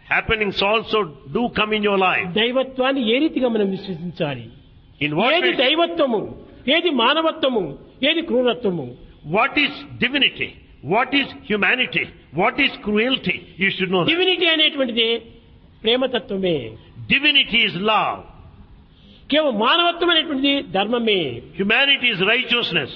happenings also do come in your life. దైవత్వాన్ని ఏ రీతిగా మనం విశ్వసించాలి? In what ఏది way, దైవత్వము, ఏది మానవత్వము, ఏది క్రూరత్వము? what is divinity? What is humanity? What is cruelty? You should know that. Divinity అనేటువంటిది ప్రేమతత్వమే. Divinity is love. కేవలం మానవత్వం అనేటువంటిది ధర్మమే. Humanity is righteousness.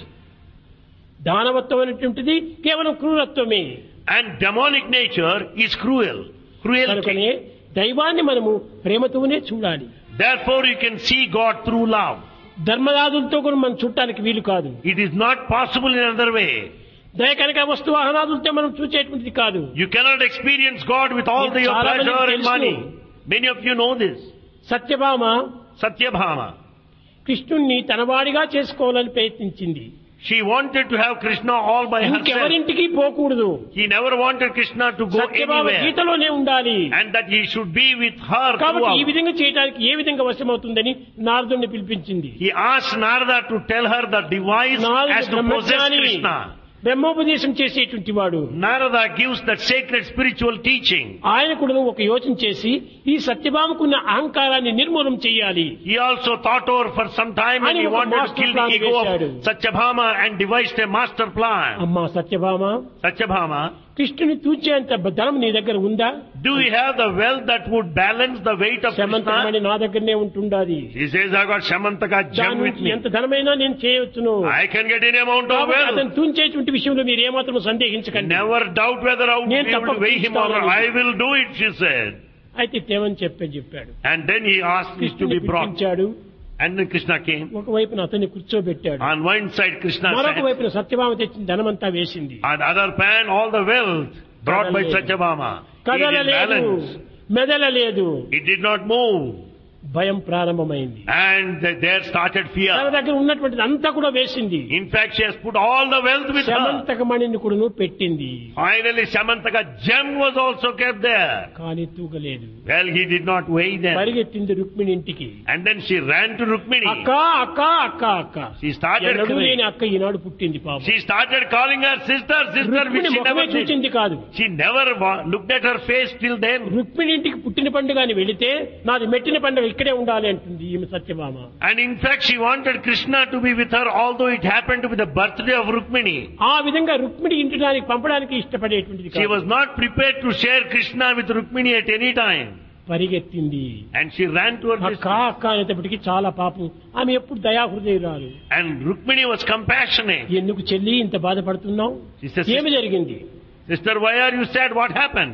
దానవత్వం అనేటువంటిది కేవలం క్రూరత్వమే. And demonic nature is cruelty. కనుకనే దైవాన్ని మనము ప్రేమతోనే చూడాలి. Therefore you can see God through love. ధర్మరాజులతో కూడా మనం చూడటానికి వీలు కాదు. It is not possible in another way. దయ కనుక వస్తు వాహనాదులతో మనం చూసేటువంటిది కాదు. You cannot experience God with all your pleasure and money. Many of you know this. Satyabhama Satyabhama. కృష్ణుణ్ణి తనవాడిగా చేసుకోవాలని ప్రయత్నించింది. She wanted to have Krishna all by herself. ఇంకెవరింటికి పోకూడదు. He never wanted Krishna to go Satyabhama anywhere. గీతలోనే ఉండాలి. And that he should be with her కాబట్టి ఈ throughout. విధంగా చేయడానికి ఏ విధంగా వశమవుతుందని నారదుడిని పిలిపించింది. He asked Narada to tell her the device as to possess Krishna. బ్రహ్మోపదేశం చేసేటువంటి వాడు. Narada gives that sacred spiritual teaching. ఆయన కూడా ఒక యోచన చేసి ఈ సత్యభామకున్న అహంకారాన్ని నిర్మూలన చేయాలి. He also thought over for some time and he wanted to kill the ego of Satyabhama and devised a master plan. అమ్మా సత్యభామ, Satyabhama, కృష్ణుని తూచేంత ధనం నీ దగ్గర ఉందా? do you have the wealth that would balance the weight of Krishna? Syamantakamani నా దగ్గరనే ఉంటుండాది. He says, I got Shamantaka gem with me. ఎంత ధనమైనా నేను చేయవచ్చును. I can get any amount of wealth. అతను తూచేటువంటి విషయంలో మీరు ఏమాత్రం సందేహించకండి. Never doubt whether I would be able to weigh him or I will do it, she said. అయితే తేమని చెప్పాడు. And then he asked it to be brought. పిలిపించాడు. And then Krishna came. ఒకవైపున అతన్ని కూర్చోబెట్టాడు. On one side Krishna మరొక sat. వైపున సత్యభామ తెచ్చిన ధనమంతా వేసింది. On the other pan all the wealth brought by Satyabhama. He did కదలలేదు, balance. మెదలలేదు. It did not move. భయం ప్రారంభమైంది. And there started తన fear. దగ్గర ఉన్నటువంటిది అంతా కూడా వేసింది. In fact, she has put all the wealth with her. శమంతకమణిని కూడా పెట్టింది. Finally, Shamantaka gem was also kept there. కానీ తూగలేదు. Well, he did not weigh them. పరిగెత్తింది రుక్మిణి ఇంటికి. And then she ran to Rukmini. అక్క అక్క అక్క అక్క. She started ఎన్నడూ crying. లేని అక్క ఈనాడు పుట్టింది పాపం. She started calling her sister, sister, which Rukmini she ముఖమే never did. చూచింది కాదు. She never looked at her face till then. Rukmini ఇంటికి పుట్టిన పండుగ అని వెళితే నాది మెట్టిన పండుగ ఇక్కడే ఉండాలి అంటుంది ఈమె Satyabhama. And in fact, she wanted Krishna to be with her, although it happened to be the birthday of Rukmini. ఆ విధంగా రుక్మిణి ఇంటికి పంపడానికి ఇష్టపడేటువంటిది She కాదు. was not prepared to share Krishna with Rukmini at any time. పరిగెత్తింది. And she ran to her అక్క sister. అక్క అనేటప్పటికీ చాలా పాపం. ఆమె ఎప్పుడు దయాహృదయురాలు. And Rukmini was compassionate. ఎందుకు చెల్లి ఇంత బాధపడుతున్నావు? She says, ఏమి జరిగింది? Sister, why are you sad? What happened?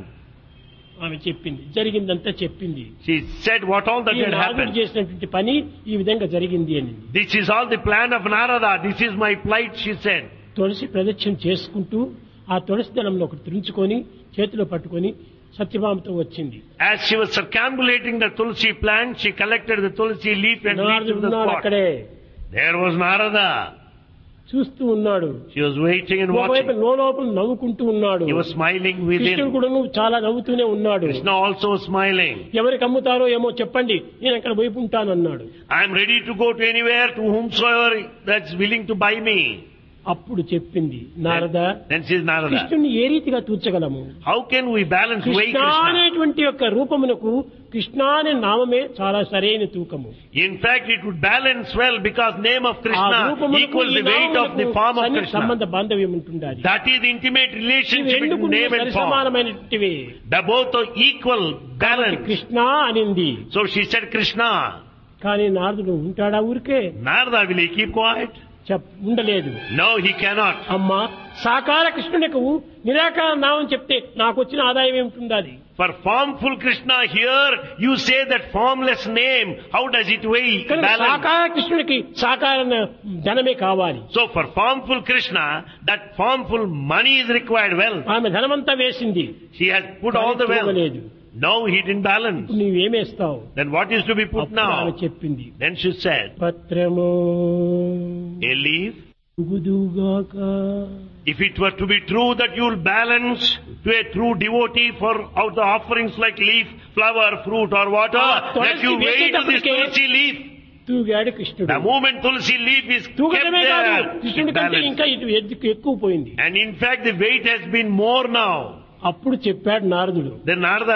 ఆమె చెప్పింది. జరిగిందంతా చెప్పింది. She said what all that ఈ had నారదుడు happened. చేసినటువంటి పని ఈ విధంగా జరిగింది అని. This is all the plan of Narada. This is my plight, she said. తులసి ప్రదక్షిణ చేసుకుంటూ ఆ తులసి దళంలో ఒకటి త్రుంచుకొని చేతిలో పట్టుకొని సత్యభామతో వచ్చింది. As she was circumambulating the tulsi plant, she collected the tulsi leaf and reached నారదుడు to the ఉన్నాడు spot. అక్కడే. There was Narada. చూస్తూ ఉన్నాడు. She was waiting and ఒకవైపు watching. లోపల నవ్వుకుంటూ ఉన్నాడు. He was smiling కృష్ణుడు within. కూడా చాలా నవ్వుతూనే ఉన్నాడు. Krishna also was smiling. ఎవరికి అమ్ముతారో ఏమో చెప్పండి, నేను అక్కడ వైపు ఉంటానన్నాడు. I am ready to go to anywhere to whomsoever that's willing to buy me. అప్పుడు చెప్పింది నారద, Then says Narada, కృష్ణుని ఏ రీతిగా తూర్చగలము? how can we balance weigh Krishna Krishna? అనేటువంటి యొక్క రూపమునకు కృష్ణ అనే నామమే చాలా సరైన తూకము. In fact, it would balance well because name of ఆ Krishna రూపమునకు equals ఈ the weight of the నామమునకు form of సంబంధ Krishna. బాంధవ్యం ఉంటుండాలి. That is the intimate ఇవి relationship రెండు between name and form. సమానమైనటివి. They both are equal, balance. Krishna అనింది. So she said Krishna. కానీ నారదుడు ఉంటాడా ఊరికే? Narada, will he keep quiet? ఉండలేదు. No, he cannot. అమ్మా సాకార కృష్ణునికి నిరాకార నామం చెప్తే నాకు వచ్చిన ఆదాయం ఏమిటి? For formful Krishna here, you say that formless name, how does it weigh? Balance. సాకార కృష్ణునికి సాకార ధనమే కావాలి. So for formful Krishna, that formful money is required well. ఆమె ధనమంతా వేసింది. She has put all the wealth. లేదు. No, he didn't balance. నీవేమేస్తావు? Then what is to be put ఆమె now? చెప్పింది, Then she said, పత్రము a leaf. ఉగుదుగాక. If it were to be true that you will balance to a true devotee for out the offerings like leaf, flower, fruit or water, that you weigh to this tulsi leaf. తూగాడు కృష్ణుడు. The moment tulsi leaf is kept తూగడమే కాదు, there, కృష్ణుడి it కంటే balanced. ఇంకా ఇటు ఎక్కువ పోయింది. And in fact the weight has been more now. అప్పుడు చెప్పాడు నారదుడు, Then Narada